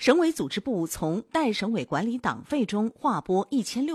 省委组织部从代省委管理党费中划拨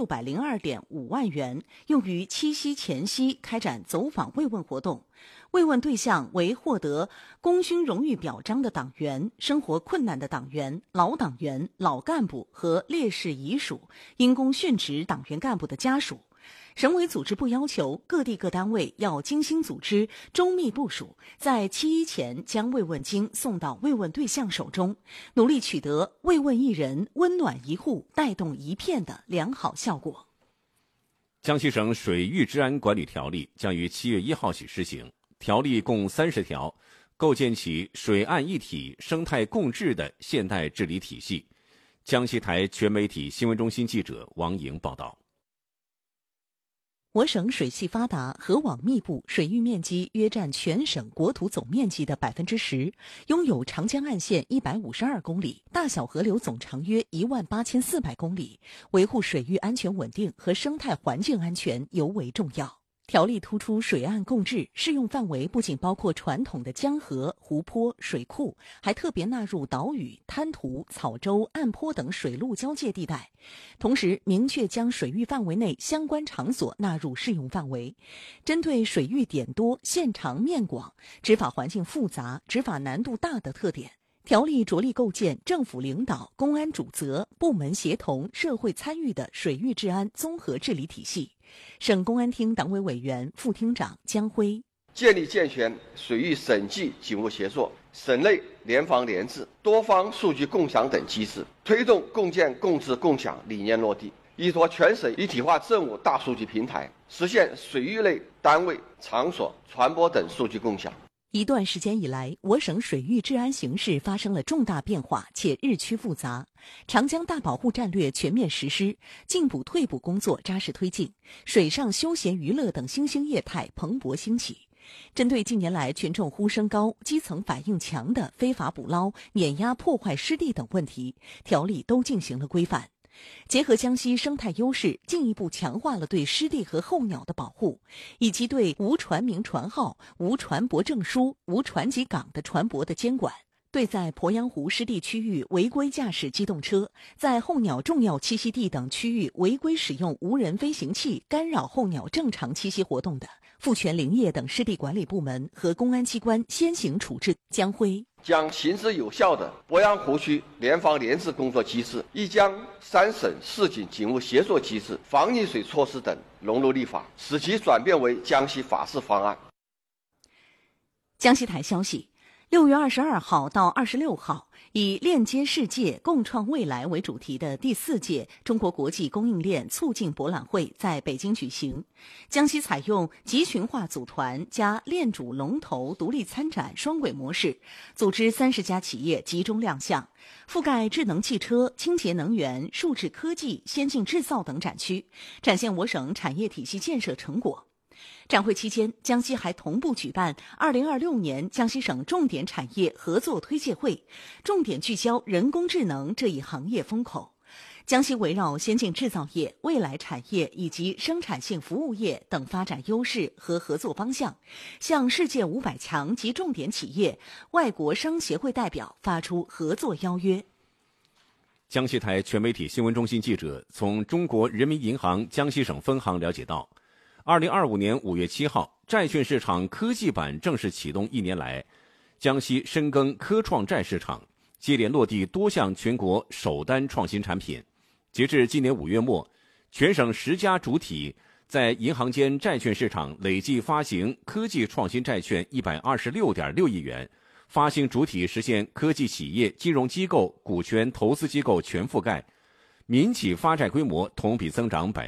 1602.5万元，用于七夕前夕开展走访慰问活动。慰问对象为获得功勋荣誉表彰的党员、生活困难的党员、老党员、老干部和烈士遗属、因公殉职党员干部的家属。省委组织部要求各地各单位要精心组织、周密部署，在七一前将慰问金送到慰问对象手中，努力取得慰问一人、温暖一户、带动一片的良好效果。 江西省水域治安管理条例将于7月1号起施行，条例共30条，构建起水岸一体、生态共治的现代治理体系。江西台全媒体新闻中心记者王莹报道。 我省水系发达，河网密布，水域面积约占全省国土总面积的10%，拥有长江岸线152公里，大小河流总长约18400公里，维护水域安全稳定和生态环境安全尤为重要。条例突出水岸共治，适用范围不仅包括传统的江河、湖泊、水库，还特别纳入岛屿、滩涂、草洲、岸坡等水陆交界地带。同时，明确将水域范围内相关场所纳入适用范围。针对水域点多、线长面广、执法环境复杂、执法难度大的特点，条例着力构建政府领导、公安主责、部门协同、社会参与的水域治安综合治理体系。省公安厅党委委员、副厅长姜辉： 建立健全水域省际警务协作、省内联防联治、多方数据共享等机制，推动共建共治共享理念落地，依托全省一体化政务大数据平台，实现水域内单位、场所、船舶等数据共享。 一段时间以来，我省水域治安形势发生了重大变化，且日趋复杂。长江大保护战略全面实施，进补退捕工作扎实推进，水上休闲娱乐等新兴业态蓬勃兴起。针对近年来群众呼声高、基层反应强的非法捕捞、碾压破坏湿地等问题，条例都进行了规范。结合江西生态优势，进一步强化了对湿地和候鸟的保护，以及对无船名船号、无船舶证书、无船籍港的船舶的监管。对在鄱阳湖湿地区域违规驾驶机动车，在候鸟重要栖息地等区域违规使用无人飞行器干扰候鸟正常栖息活动的，赋权林业等湿地管理部门和公安机关先行处置。姜辉将行之有效的鄱阳湖区联防联治工作机制、亦将3省市警警务协作机制、防溺水措施等融入立法，使其转变为江西法治方案。 江西台消息，6月22号到26号，以链接世界、共创未来为主题的第4届中国国际供应链促进博览会在北京举行。江西采用集群化组团加链主龙头独立参展双轨模式，组织30家企业集中亮相，覆盖智能汽车、清洁能源、数字科技、先进制造等展区，展现我省产业体系建设成果。展会期间，江西还同步举办2026年江西省重点产业合作推介会，重点聚焦人工智能这一行业风口。江西围绕先进制造业、未来产业以及生产性服务业等发展优势和合作方向，向世界500强及重点企业、外国商协会代表发出合作邀约。 江西台全媒体新闻中心记者从中国人民银行江西省分行了解到，2025年5月7号，债券市场科技版正式启动1年来，江西深耕科创债市场，接连落地多项全国首单创新产品。截至今年5月末，全省10家主体在银行间债券市场累计发行科技创新债券126.6亿元，发行主体实现科技企业、金融机构、股权投资机构全覆盖，民企发债规模同比增长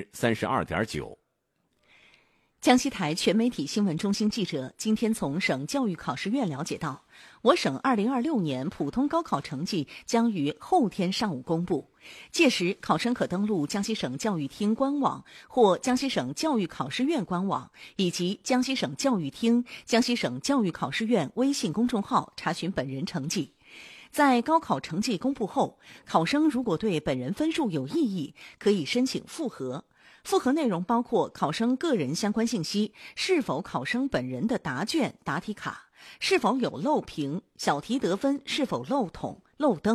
32.9%。 江西台全媒体新闻中心记者今天从省教育考试院了解到，我省2026年普通高考成绩将于后天上午公布，届时考生可登录江西省教育厅官网或江西省教育考试院官网以及江西省教育厅、江西省教育考试院微信公众号查询本人成绩。在高考成绩公布后，考生如果对本人分数有异议，可以申请复核。复核内容包括考生个人相关信息、是否考生本人的答卷、答题卡、是否有漏评、小题得分是否漏统、漏灯。